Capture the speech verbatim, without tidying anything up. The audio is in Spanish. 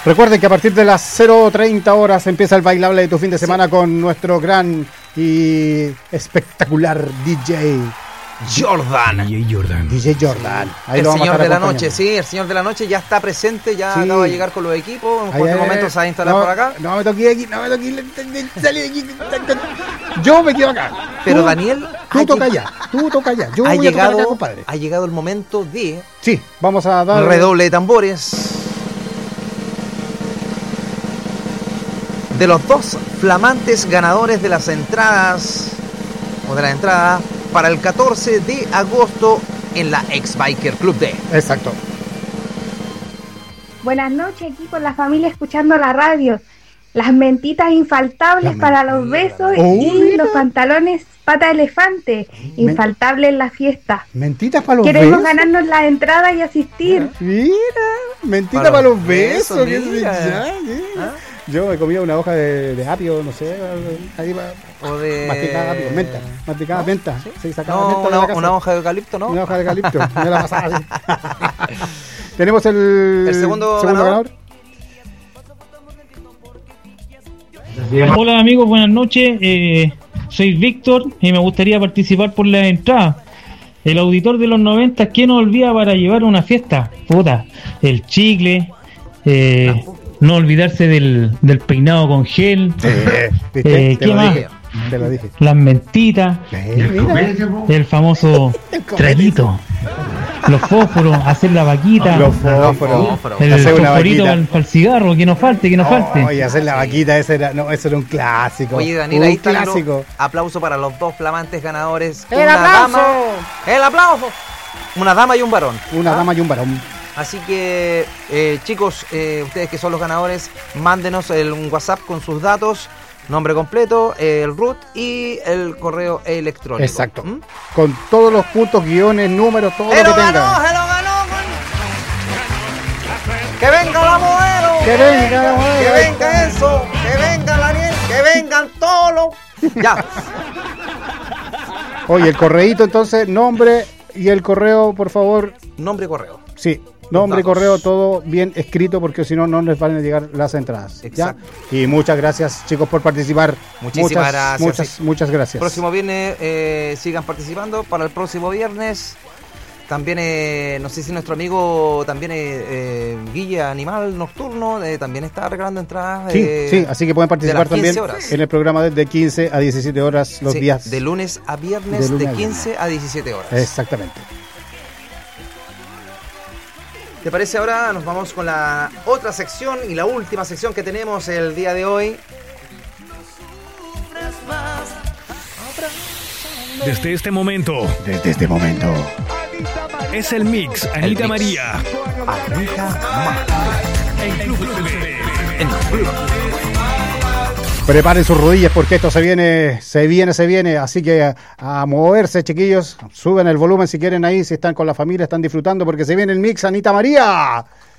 Recuerden que a partir de las cero treinta horas empieza el bailable de tu fin de semana sí. con nuestro gran y espectacular D J Jordan. D J Jordan. D J Jordan. Ahí el señor de la noche, sí, el señor de la noche ya está presente, ya sí. acaba de llegar con los equipos. En cualquier momento se va a instalar no, por acá. No me toqué aquí, no me toqué. Salí de aquí. Yo me quedo acá. Pero tú, Daniel. Tú toca allá, tú toca allá. Yo ha voy llegado, a tocar acá, compadre. Ha llegado el momento de. Sí, vamos a dar. Redoble de tambores. De los dos flamantes ganadores de las entradas. O de la entrada. Para el catorce de agosto en la Ex Biker Club D. Exacto. Buenas noches, aquí con la familia escuchando la radio. Las mentitas infaltables para los besos oh, y mira. Los pantalones pata elefante, infaltables en la fiesta. Mentitas para los Queremos besos. Queremos ganarnos la entrada y asistir. Mira, mentitas para, para los besos. besos ¿qué ya, ¿Ah? Yo me comía una hoja de, de apio, no sé, ahí va. O de... Masticada apio, menta. Masticada ¿No? menta. ¿Sí? Sí, sacaba no, menta una, de la casa. Una hoja de eucalipto, ¿no? Una hoja de eucalipto. Me la pasaba así. Tenemos el, el segundo, segundo ganador. ganador. Hola amigos, buenas noches. Eh, soy Víctor y me gustaría participar por la entrada. El auditor de los noventa, ¿quién nos olvida para llevar una fiesta? Puta, el chicle. Eh, no olvidarse del, del peinado con gel. Eh, eh, ¿Qué más? Dije, te lo dije. Las mentitas. Eh, el famoso traguito. Los fósforos, hacer la vaquita. Los fósforos. El fosforito para, para el cigarro, que no falte, que no falte. Oye, hacer la vaquita, ese era, no, eso era un clásico. Oye, Daniel, un ahí está clásico. Aplauso para los dos flamantes ganadores. ¡El aplauso! Dama, ¡El aplauso! Una dama y un varón. Una ¿Ah? dama y un varón. Así que, eh, chicos, eh, ustedes que son los ganadores, mándenos el, un WhatsApp con sus datos, nombre completo, el root y el correo electrónico. Exacto. ¿Mm? Con todos los puntos, guiones, números, todo lo que ganó, tenga. ¡Se lo ganó! ¡Que venga la modelo! ¡Que venga la modelo! ¡Que venga eso! ¡Que venga Daniel! ¡Que vengan todos los! ¡Ya! Oye, el correíto entonces, nombre y el correo, por favor. Nombre y correo. Sí. Nombre y correo, todo bien escrito, porque si no, no les van a llegar las entradas. Exacto. ¿Ya? Y muchas gracias, chicos, por participar. Muchísimas muchas, gracias. Muchas, sí. muchas gracias. Próximo viernes, eh, sigan participando. Para el próximo viernes, también, eh, no sé si nuestro amigo, también eh, eh, Guille Animal Nocturno, eh, también está regalando entradas. Sí, eh, sí, así que pueden participar también horas. En el programa de quince a diecisiete horas los sí, días. de lunes a viernes, de, de quince a diecisiete horas. Exactamente. ¿Te parece? Ahora nos vamos con la otra sección y la última sección que tenemos el día de hoy. Desde este momento. Desde este momento. Es el mix Anita el mix. María. Anita María. En Club Club de... En Club. Preparen sus rodillas porque esto se viene, se viene, se viene. Así que a, a moverse, chiquillos. Suben el volumen si quieren ahí, si están con la familia, están disfrutando porque se viene el mix Anita María.